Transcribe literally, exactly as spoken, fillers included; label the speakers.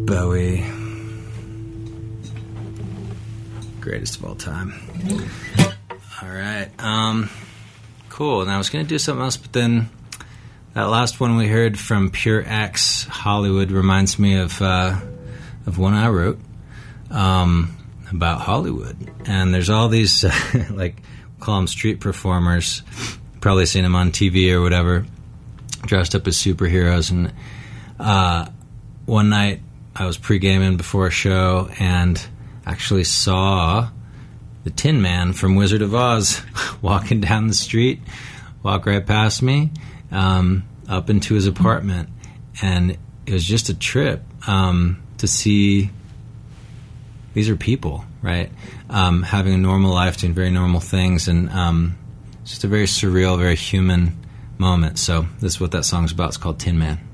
Speaker 1: Bowie. Greatest of all time. All right. Um, cool. And I was going to do something else, but then that last one we heard from Pure X, Hollywood, reminds me of uh, of one I wrote um, about Hollywood. And there's all these, uh, like, call them street performers. Probably seen them on T V or whatever, dressed up as superheroes. And uh, one night I was pre-gaming before a show and actually saw the Tin Man from Wizard of Oz walking down the street, walk right past me, um, up into his apartment. And it was just a trip um, to see these are people, right? Um, having a normal life, doing very normal things. And um, it's just a very surreal, very human moment. So this is what that song's about. It's called Tin Man.